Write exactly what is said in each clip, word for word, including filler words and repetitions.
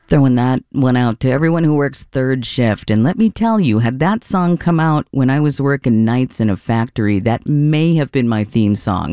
Throwing that one out to everyone who works third shift. And let me tell you, had that song come out when I was working nights in a factory, that may have been my theme song.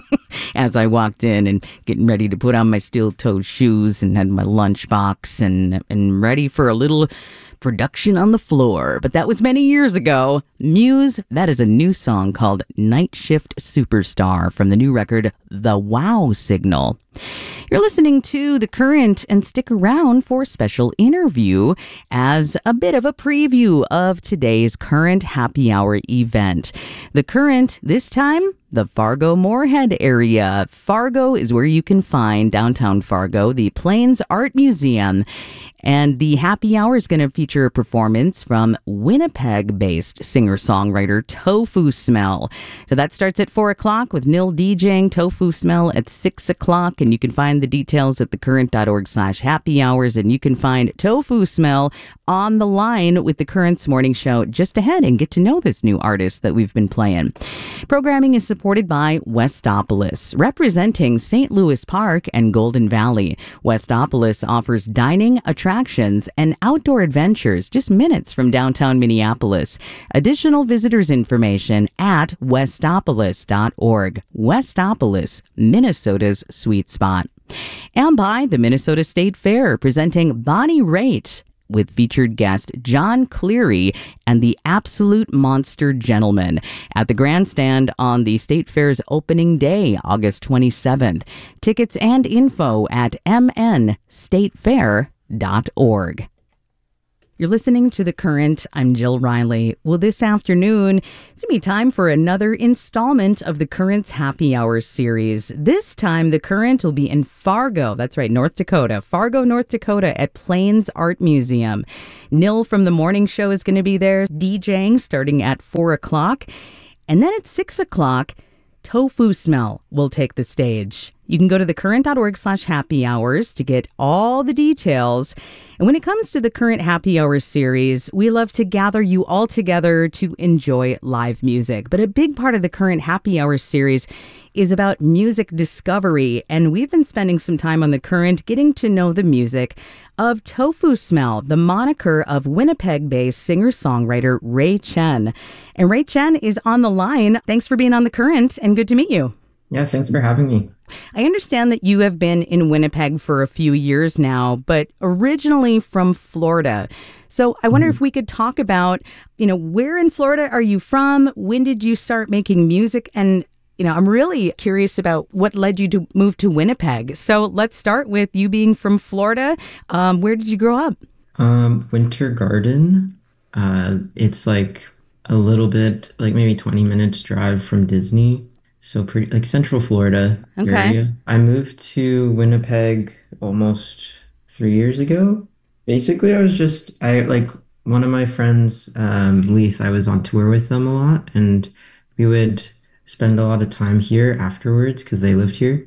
As I walked in and getting ready to put on my steel-toed shoes and had my lunchbox and, and ready for a little production on the floor. But that was many years ago. Muse, that is a new song called Night Shift Superstar from the new record, The Wow Signal. You're listening to The Current, and stick around for a special interview as a bit of a preview of today's Current Happy Hour event. The Current, this time, the Fargo-Moorhead area. Fargo is where you can find, downtown Fargo, the Plains Art Museum. And the happy hour is going to feature a performance from Winnipeg-based singer-songwriter Tofu Smell. So that starts at four o'clock with Nil DJing Tofu Smell at six o'clock. And you can find the details at thecurrent.org slash happy hours. And you can find Tofu Smell on the line with the Current's morning show just ahead and get to know this new artist that we've been playing. Programming is supported by Westopolis, representing Saint Louis Park and Golden Valley. Westopolis offers dining, attractions, and outdoor adventures just minutes from downtown Minneapolis. Additional visitors information at westopolis dot org. Westopolis, Minnesota's sweet spot. And by the Minnesota State Fair, presenting Bonnie Raitt with featured guest John Cleary and the Absolute Monster Gentleman at the grandstand on the State Fair's opening day, August twenty-seventh. Tickets and info at m n state fair dot org. You're listening to The Current. I'm Jill Riley. Well, this afternoon, it's going to be time for another installment of The Current's Happy Hour series. This time, The Current will be in Fargo. That's right, North Dakota. Fargo, North Dakota at Plains Art Museum. Nil from The Morning Show is going to be there, DJing starting at four o'clock. And then at six o'clock, Tofu Smell will take the stage. You can go to thecurrent.org slash happy hours to get all the details. And when it comes to the Current Happy Hour series, we love to gather you all together to enjoy live music. But a big part of the Current Happy Hour series is about music discovery. And we've been spending some time on The Current getting to know the music of Tofu Smell, the moniker of Winnipeg-based singer-songwriter Ray Chen. And Ray Chen is on the line. Thanks for being on The Current, and good to meet you. Yeah, thanks for having me. I understand that you have been in Winnipeg for a few years now, but originally from Florida. So I wonder mm-hmm. if we could talk about, you know, where in Florida are you from? When did you start making music? And, you know, I'm really curious about what led you to move to Winnipeg. So let's start with you being from Florida. Um, where did you grow up? Um, Winter Garden. Uh, it's like a little bit, like maybe twenty minutes drive from Disney. So pretty like Central Florida okay. area. I moved to Winnipeg almost three years ago. Basically, I was just I like one of my friends, um, Leith. I was on tour with them a lot, and we would spend a lot of time here afterwards because they lived here.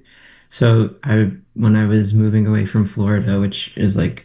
So I when I was moving away from Florida, which is like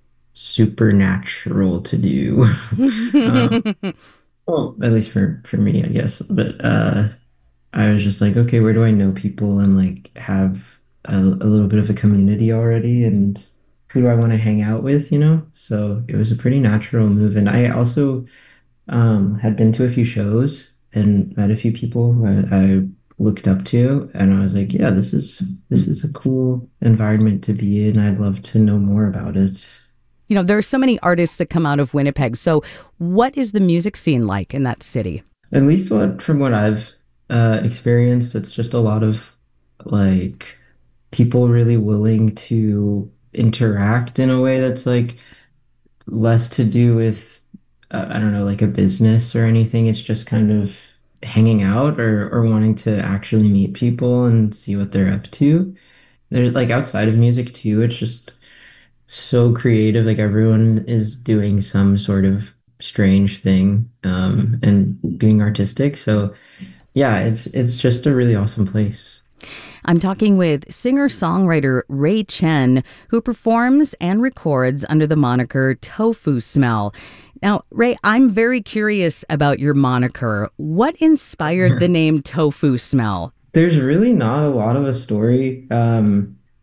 supernatural to do, um, well, at least for for me, I guess, but. uh I was just like, okay, where do I know people and like have a, a little bit of a community already, and who do I want to hang out with, you know? So it was a pretty natural move. And I also um, had been to a few shows and met a few people who I, I looked up to, and I was like, yeah, this is this is a cool environment to be in. I'd love to know more about it. You know, there are so many artists that come out of Winnipeg. So what is the music scene like in that city? At least what from what I've uh experienced, it's just a lot of like people really willing to interact in a way that's like less to do with uh, I don't know, like a business or anything. It's just kind of hanging out or or wanting to actually meet people and see what they're up to. There's like outside of music too, it's just so creative. Like everyone is doing some sort of strange thing um and being artistic. So yeah, it's it's just a really awesome place. I'm talking with singer-songwriter Ray Chen, who performs and records under the moniker Tofu Smell. Now, Ray, I'm very curious about your moniker. What inspired the name Tofu Smell? There's really not a lot of a story. Um,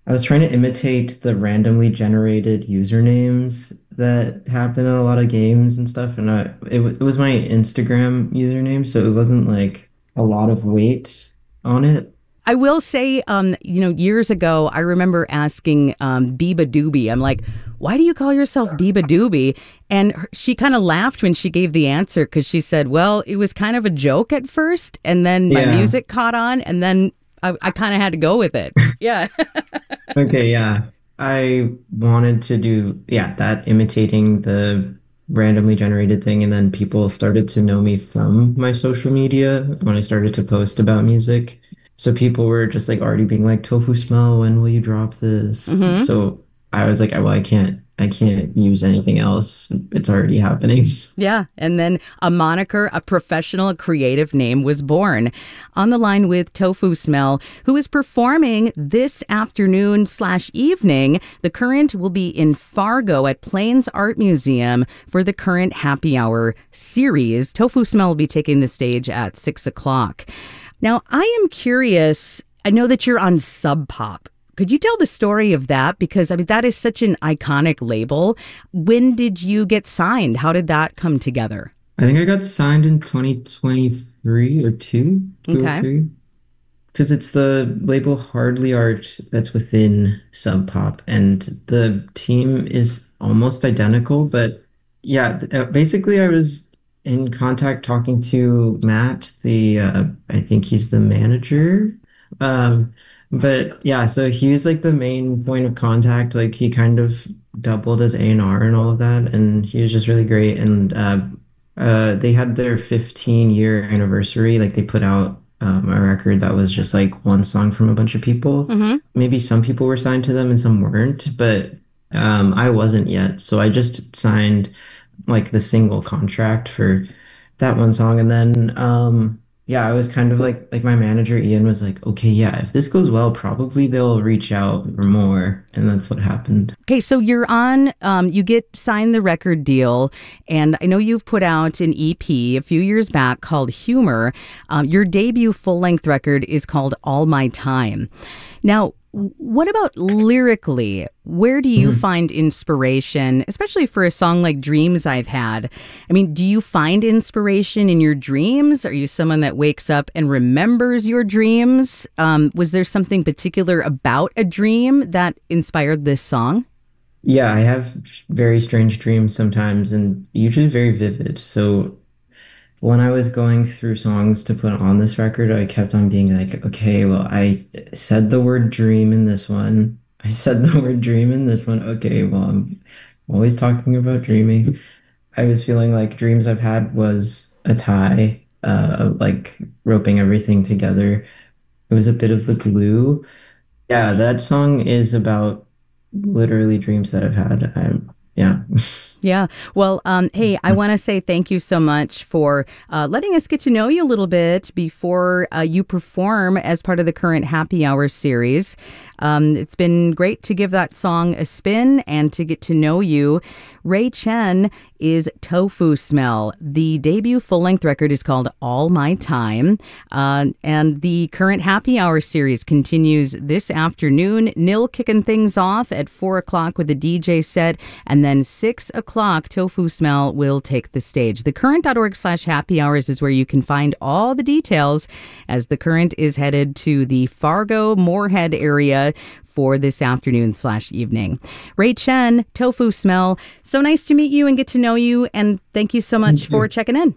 I was trying to imitate the randomly generated usernames that happen in a lot of games and stuff, and I, it, wa- it was my Instagram username, so it wasn't like a lot of weight on it. I will say, um, you know, years ago, I remember asking um, Biba Doobie, I'm like, why do you call yourself Biba Doobie? And her- she kind of laughed when she gave the answer because she said, well, it was kind of a joke at first, and then my Yeah. music caught on, and then I, I kind of had to go with it. Yeah. Okay, yeah. I wanted to do, yeah, that imitating the randomly generated thing, and then people started to know me from my social media when I started to post about music. So people were just like already being like, Tofu Smell, when will you drop this? hmm So I was like, well, I can't, I can't use anything else. It's already happening. Yeah. And then a moniker, a professional, a creative name was born. On the line with Tofu Smell, who is performing this afternoon slash evening. The Current will be in Fargo at Plains Art Museum for the Current Happy Hour series. Tofu Smell will be taking the stage at six o'clock. Now, I am curious. I know that you're on Sub Pop. Could you tell the story of that? Because, I mean, that is such an iconic label. When did you get signed? How did that come together? I think I got signed in twenty twenty-three or two, two or Okay. three. Because it's the label Hardly Art that's within Sub Pop, and the team is almost identical. But yeah, th- uh, basically, I was in contact talking to Matt, the uh, I think he's the manager. Um, but yeah, so he was like the main point of contact. Like he kind of doubled as A and R and all of that, and he was just really great. And uh, uh, they had their fifteen year anniversary. Like they put out um, a record that was just like one song from a bunch of people. hmm Maybe some people were signed to them and some weren't, but um, I wasn't yet. So I just signed like the single contract for that one song. And then um, yeah, I was kind of like like my manager Ian was like, okay, yeah, if this goes well, probably they'll reach out for more. And that's what happened. Okay, so you're on, um, you get signed the record deal, and I know you've put out an E P a few years back called Humor. Um, your debut full length record is called All My Time. Now, what about lyrically? Where do you Mhm. find inspiration, especially for a song like Dreams I've Had? I mean, do you find inspiration in your dreams? Are you someone that wakes up and remembers your dreams? Um, was there something particular about a dream that inspired this song? Yeah, I have very strange dreams sometimes and usually very vivid. So when I was going through songs to put on this record, I kept on being like, okay, well, I said the word dream in this one. I said the word dream in this one. Okay, well, I'm always talking about dreaming. I was feeling like Dreams I've Had was a tie, uh, of like roping everything together. It was a bit of the glue. Yeah, that song is about literally dreams that I've had. I'm, yeah. Yeah. Well, um, hey, I want to say thank you so much for uh, letting us get to know you a little bit before uh, you perform as part of the Current Happy Hour series. Um, it's been great to give that song a spin and to get to know you. Ray Chen is Tofu Smell. The debut full length record is called All My Time. Uh, and the Current Happy Hour series continues this afternoon. Nil kicking things off at four o'clock with a D J set. And then six o'clock, Tofu Smell will take the stage. Thecurrent.org slash happy hours is where you can find all the details as The Current is headed to the Fargo Moorhead area for this afternoon slash evening. Ray Chen, Tofu Smell. So nice to meet you and get to know you. And thank you so much Thank for you. checking in.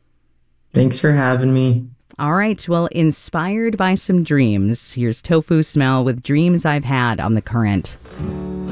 Thanks for having me. All right. Well, inspired by some dreams, here's Tofu Smell with Dreams I've Had on The Current.